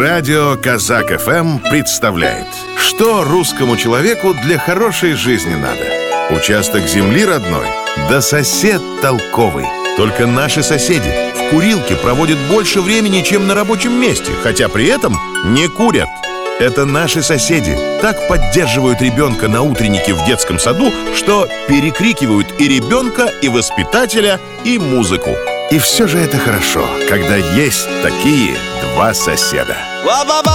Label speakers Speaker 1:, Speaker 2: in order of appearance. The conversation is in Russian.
Speaker 1: Радио Казак ФМ представляет, что русскому человеку для хорошей жизни надо. Участок земли родной, да сосед толковый. Только наши соседи в курилке проводят больше времени, чем на рабочем месте, хотя при этом не курят. Это наши соседи так поддерживают ребенка на утреннике в детском саду, что перекрикивают и ребенка, и воспитателя, и музыку. И все же это хорошо, когда есть такие два соседа.